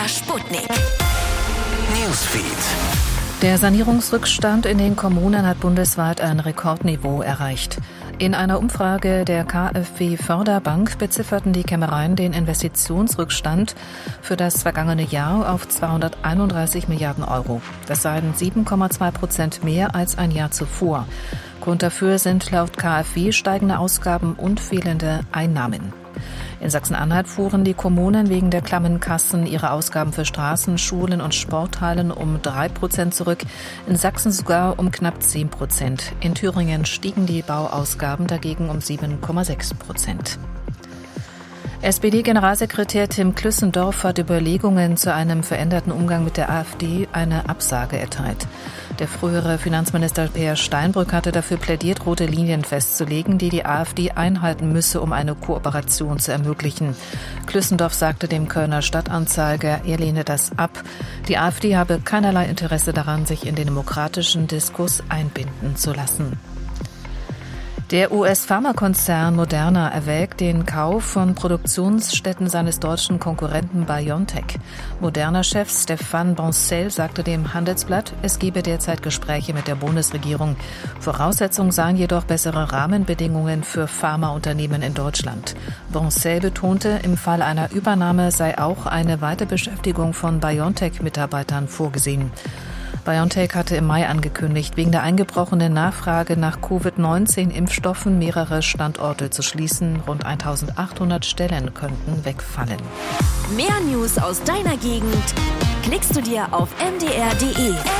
Sputnik Newsfeed. Der Sanierungsrückstand in den Kommunen hat bundesweit ein Rekordniveau erreicht. In einer Umfrage der KfW Förderbank bezifferten die Kämmereien den Investitionsrückstand für das vergangene Jahr auf 231 Milliarden Euro. Das seien 7,2% mehr als ein Jahr zuvor. Grund dafür sind laut KfW steigende Ausgaben und fehlende Einnahmen. In Sachsen-Anhalt fuhren die Kommunen wegen der klammen Kassen ihre Ausgaben für Straßen, Schulen und Sporthallen um 3% zurück, in Sachsen sogar um knapp 10%. In Thüringen stiegen die Bauausgaben dagegen um 7,6%. SPD-Generalsekretär Tim Klüssendorf hat Überlegungen zu einem veränderten Umgang mit der AfD eine Absage erteilt. Der frühere Finanzminister Peer Steinbrück hatte dafür plädiert, rote Linien festzulegen, die die AfD einhalten müsse, um eine Kooperation zu ermöglichen. Klüssendorf sagte dem Kölner Stadtanzeiger, er lehne das ab. Die AfD habe keinerlei Interesse daran, sich in den demokratischen Diskurs einbinden zu lassen. Der US-Pharmakonzern Moderna erwägt den Kauf von Produktionsstätten seines deutschen Konkurrenten BioNTech. Moderna-Chef Stéphane Bancel sagte dem Handelsblatt, es gebe derzeit Gespräche mit der Bundesregierung. Voraussetzung seien jedoch bessere Rahmenbedingungen für Pharmaunternehmen in Deutschland. Bancel betonte, im Fall einer Übernahme sei auch eine Weiterbeschäftigung von BioNTech-Mitarbeitern vorgesehen. BioNTech hatte im Mai angekündigt, wegen der eingebrochenen Nachfrage nach Covid-19-Impfstoffen mehrere Standorte zu schließen. Rund 1.800 Stellen könnten wegfallen. Mehr News aus deiner Gegend klickst du dir auf mdr.de.